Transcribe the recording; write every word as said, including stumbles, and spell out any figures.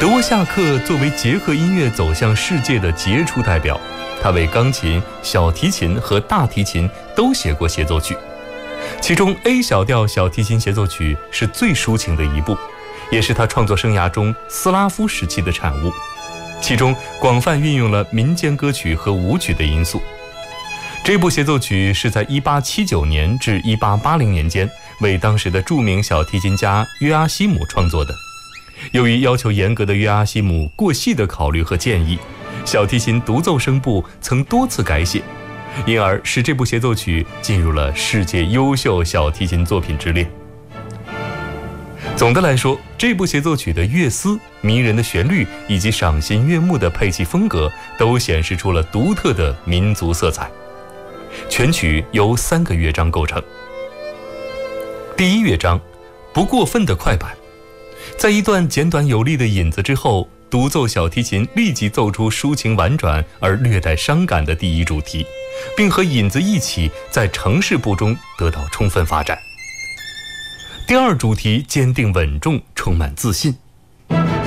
德沃夏克作为结合音乐走向世界的杰出代表，他为钢琴、小提琴和大提琴都写过协奏曲，其中 A 小调小提琴协奏曲是最抒情的一部，也是他创作生涯中斯拉夫时期的产物，其中广泛运用了民间歌曲和舞曲的因素。这部协奏曲是在一八七九年至一八八零年间为当时的著名小提琴家约阿希姆创作的。由于要求严格的约阿希姆过细的考虑和建议，小提琴独奏声部曾多次改写，因而使这部协奏曲进入了世界优秀小提琴作品之列。总的来说，这部协奏曲的乐思、迷人的旋律以及赏心悦目的配器风格都显示出了独特的民族色彩。全曲由三个乐章构成。第一乐章，不过分的快板。在一段简短有力的引子之后，独奏小提琴立即奏出抒情婉转而略带伤感的第一主题，并和引子一起在城市部中得到充分发展。第二主题坚定稳重，充满自信。